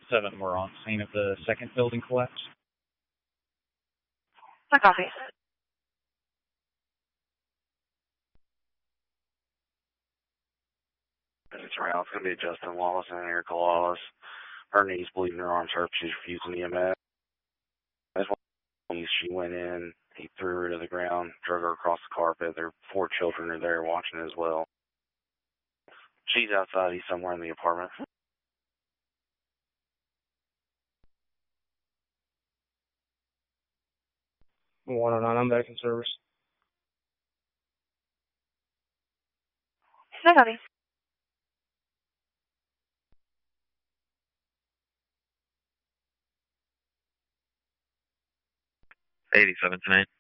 7, we're on scene of the second building collapse. I copy. It's around. It's going to be Justin Wallace and Erica Wallace. Her knees bleeding, her arms hurt. She's refusing EMS. When she went in, he threw her to the ground, drug her across the carpet. Their 4 children are there watching as well. She's outside. He's somewhere in the apartment. I'm back in service. I copy. $87 tonight.